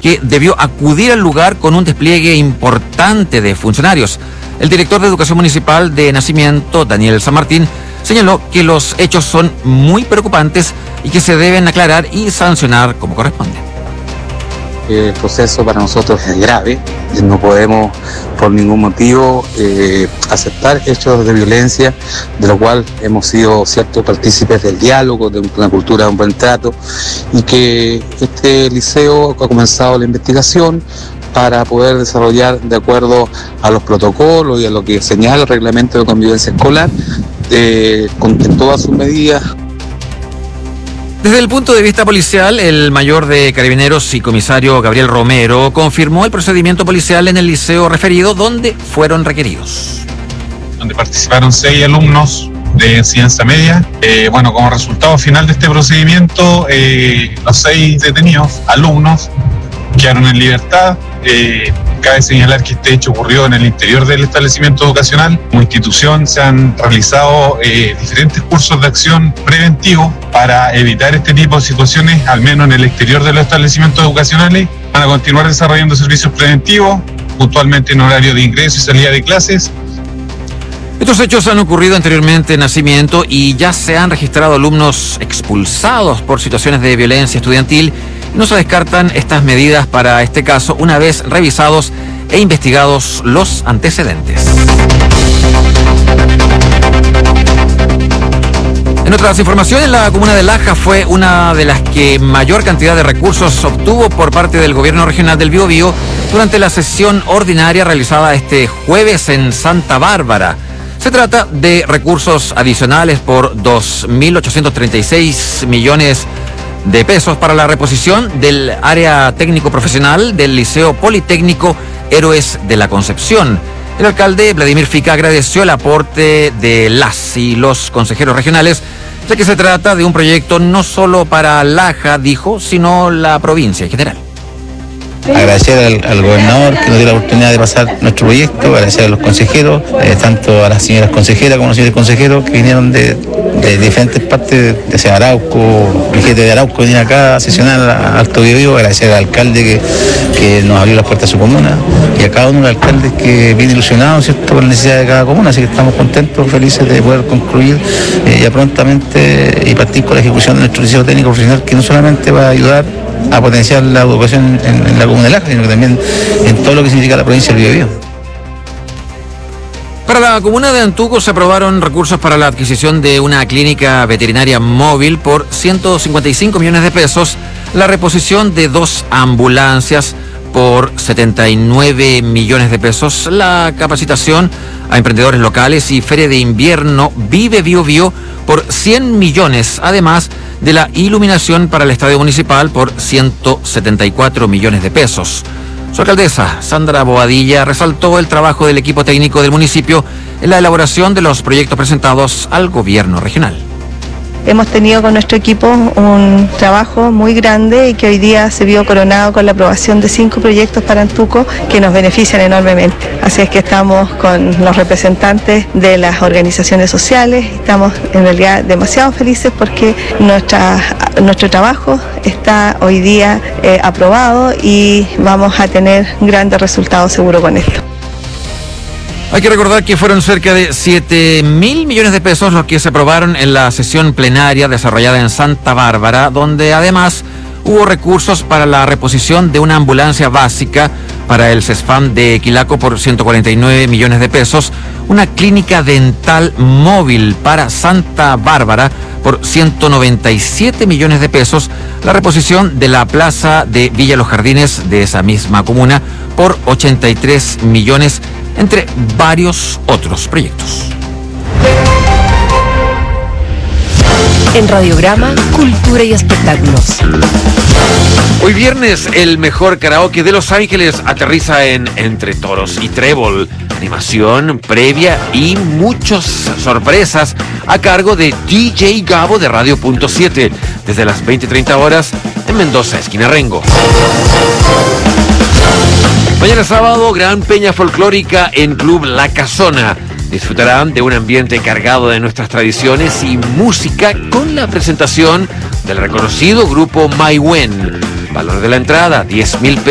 que debió acudir al lugar con un despliegue importante de funcionarios. El director de Educación Municipal de Nacimiento, Daniel San Martín, señaló que los hechos son muy preocupantes y que se deben aclarar y sancionar como corresponde. El proceso para nosotros es grave, no podemos por ningún motivo aceptar hechos de violencia, de lo cual hemos sido ciertos partícipes del diálogo, de una cultura de un buen trato, y que este liceo ha comenzado la investigación para poder desarrollar de acuerdo a los protocolos y a lo que señala el reglamento de convivencia escolar, con todas sus medidas. Desde el punto de vista policial, el mayor de Carabineros y comisario Gabriel Romero confirmó el procedimiento policial en el liceo referido, donde fueron requeridos. Donde participaron 6 alumnos de enseñanza media. Como resultado final de este procedimiento, los 6 detenidos alumnos quedaron en libertad. Cabe señalar que este hecho ocurrió en el interior del establecimiento educacional. Como institución se han realizado diferentes cursos de acción preventivos para evitar este tipo de situaciones, al menos en el exterior de los establecimientos educacionales. Van a continuar desarrollando servicios preventivos, puntualmente en horario de ingreso y salida de clases. Estos hechos han ocurrido anteriormente en Nacimiento y ya se han registrado alumnos expulsados por situaciones de violencia estudiantil. No se descartan estas medidas para este caso una vez revisados e investigados los antecedentes. En otras informaciones, la comuna de Laja fue una de las que mayor cantidad de recursos obtuvo por parte del gobierno regional del Biobío durante la sesión ordinaria realizada este jueves en Santa Bárbara. Se trata de recursos adicionales por 2.836 millones de pesos para la reposición del área técnico profesional del Liceo Politécnico Héroes de la Concepción. El alcalde Vladimir Fica agradeció el aporte de las y los consejeros regionales, ya que se trata de un proyecto no solo para Laja, dijo, sino la provincia en general. Agradecer al gobernador que nos dio la oportunidad de pasar nuestro proyecto, agradecer a los consejeros, tanto a las señoras consejeras como a los señores consejeros que vinieron de diferentes partes, ya sea Arauco, mi gente de Arauco viene acá a sesionar a Alto Biobío, agradecer al alcalde que nos abrió las puertas a su comuna y a cada uno de los alcaldes que viene ilusionado, ¿cierto?, por la necesidad de cada comuna, así que estamos contentos, felices de poder concluir ya prontamente y partir con la ejecución de nuestro liceo técnico profesional, que no solamente va a ayudar a potenciar la educación en la comuna de Laja, sino que también en todo lo que significa la provincia del Biobío. Para la comuna de Antuco se aprobaron recursos para la adquisición de una clínica veterinaria móvil por 155 millones de pesos, la reposición de 2 ambulancias por 79 millones de pesos, la capacitación a emprendedores locales y feria de invierno Vive Biobío por 100 millones, además de la iluminación para el estadio municipal por 174 millones de pesos. Su alcaldesa, Sandra Boadilla, resaltó el trabajo del equipo técnico del municipio en la elaboración de los proyectos presentados al gobierno regional. Hemos tenido con nuestro equipo un trabajo muy grande y que hoy día se vio coronado con la aprobación de 5 proyectos para Antuco que nos benefician enormemente. Así es que estamos con los representantes de las organizaciones sociales, estamos en realidad demasiado felices porque nuestro trabajo está hoy día aprobado y vamos a tener grandes resultados seguro con esto. Hay que recordar que fueron cerca de 7.000 millones de pesos los que se aprobaron en la sesión plenaria desarrollada en Santa Bárbara, donde además hubo recursos para la reposición de una ambulancia básica para el CESFAM de Quilaco por 149 millones de pesos, una clínica dental móvil para Santa Bárbara por 197 millones de pesos, la reposición de la plaza de Villa Los Jardines de esa misma comuna por 83 millones, entre varios otros proyectos. En Radiograma, Cultura y Espectáculos. Hoy viernes, el mejor karaoke de Los Ángeles aterriza en Entre Toros y Trébol. Animación previa y muchas sorpresas a cargo de DJ Gabo de Radio Punto 7, desde las 20:30 horas en Mendoza, esquina Rengo. Mañana sábado, gran peña folclórica en Club La Casona. Disfrutarán de un ambiente cargado de nuestras tradiciones y música con la presentación del reconocido grupo Maywen. Valor de la entrada, 10.000 pesos.